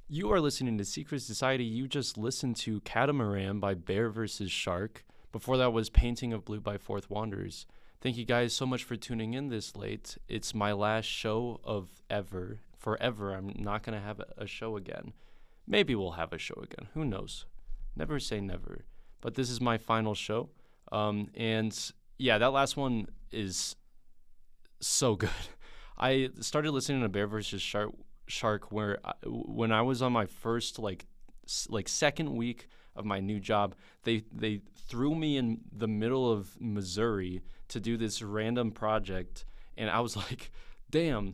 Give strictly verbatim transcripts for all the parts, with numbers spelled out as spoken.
You are listening to Secret Society. You just listened to Catamaran by Bear versus Shark. Before that was Painting of Blue by Fourth Wanderers. Thank you guys so much for tuning in this late. It's my last show of ever. Forever, I'm not going to have a show again. Maybe we'll have a show again. Who knows? Never say never. But this is my final show. Um, and yeah, that last one is so good. I started listening to Bear versus Shark Shark where I, when I was on my first like s- like second week of my new job, they they threw me in the middle of Missouri to do this random project, and I was like, damn,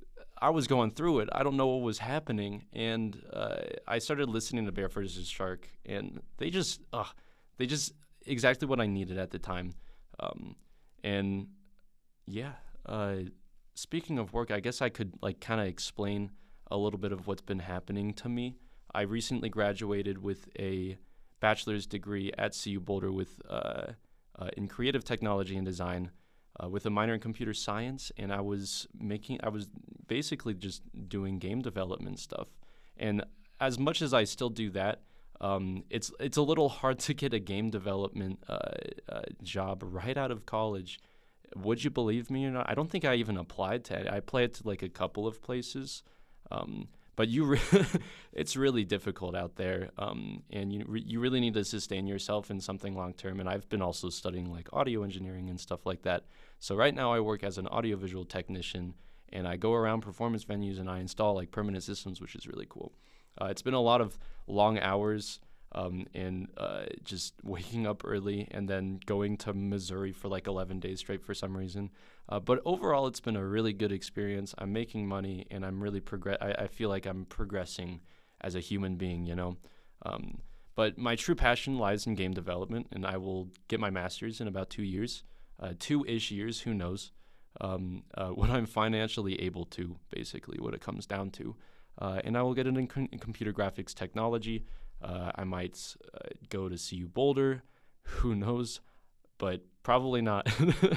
I was going through it. I don't know what was happening, and uh, I started listening to Bear versus Shark, and they just uh, they just exactly what I needed at the time, um, and yeah. Uh, speaking of work, I guess I could like kind of explain a little bit of what's been happening to me. I recently graduated with a bachelor's degree at C U Boulder with uh, uh, in creative technology and design, uh, with a minor in computer science, and I was making I was basically just doing game development stuff. And as much as I still do that, um, it's it's a little hard to get a game development uh, uh, job right out of college. Would you believe me or not? I don't think I even applied to it. I applied to like a couple of places. Um, but you, re- it's really difficult out there, um, and you re- you really need to sustain yourself in something long term. And I've been also studying like audio engineering and stuff like that. So right now I work as an audiovisual technician, and I go around performance venues and I install like permanent systems, which is really cool. Uh, it's been a lot of long hours. Um, and uh, just waking up early and then going to Missouri for like eleven days straight for some reason. Uh, but overall, it's been a really good experience. I'm making money, and I'm really progress. I, I feel like I'm progressing as a human being, you know. Um, but my true passion lies in game development, and I will get my master's in about two years, uh, two-ish years, who knows, um, uh, when I'm financially able to, basically, what it comes down to. Uh, and I will get it in, com- in computer graphics technology. Uh, I might uh, go to C U Boulder, who knows, but probably not.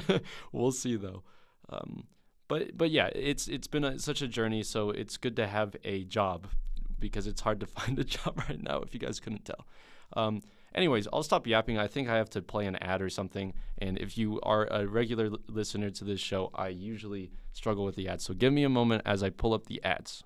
We'll see though. Um, but but yeah, it's it's been a, such a journey. So it's good to have a job because it's hard to find a job right now. If you guys couldn't tell. Um, anyways, I'll stop yapping. I think I have to play an ad or something. And if you are a regular l- listener to this show, I usually struggle with the ads. So give me a moment as I pull up the ads.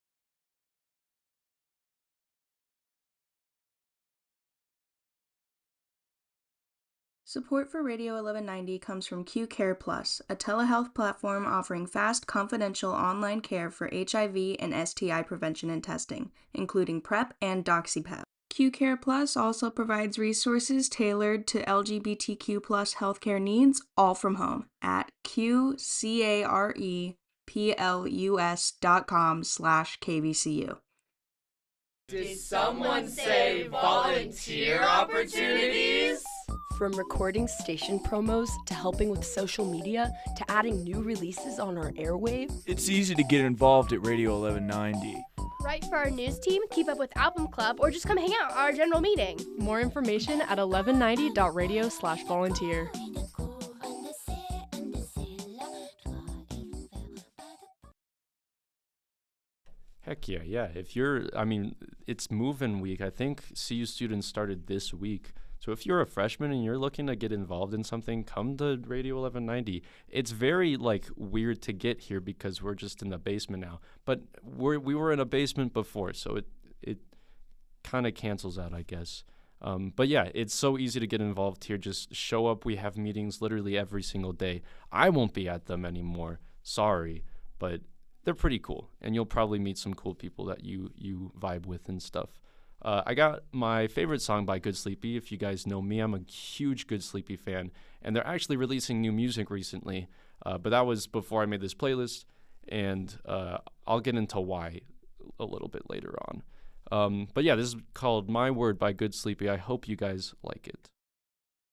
Support for Radio eleven ninety comes from Q Care Plus, a telehealth platform offering fast, confidential online care for H I V and S T I prevention and testing, including PrEP and DoxyPep. Q Care Plus also provides resources tailored to L G B T Q plus healthcare needs, all from home, at Q-C-A-R-E-P-L-U-S dot com slash K-V-C-U. Did someone say volunteer opportunities? From recording station promos to helping with social media to adding new releases on our airwave, it's easy to get involved at Radio eleven ninety. Write for our news team, keep up with Album Club, or just come hang out at our general meeting. More information at eleven ninety dot radio slash volunteer. Heck yeah, yeah. If you're, I mean, it's move-in week. I think C U students started this week. So if you're a freshman and you're looking to get involved in something, come to Radio eleven ninety. It's very, like, weird to get here because we're just in the basement now. But we're, we were in a basement before, so it, it kind of cancels out, I guess. Um, but yeah, it's so easy to get involved here. Just show up. We have meetings literally every single day. I won't be at them anymore. Sorry, but they're pretty cool, and you'll probably meet some cool people that you you vibe with and stuff. Uh, I got my favorite song by Good Sleepy. If you guys know me, I'm a huge Good Sleepy fan, and they're actually releasing new music recently, uh, but that was before I made this playlist, and uh, I'll get into why a little bit later on. Um, but yeah, this is called My Word by Good Sleepy. I hope you guys like it.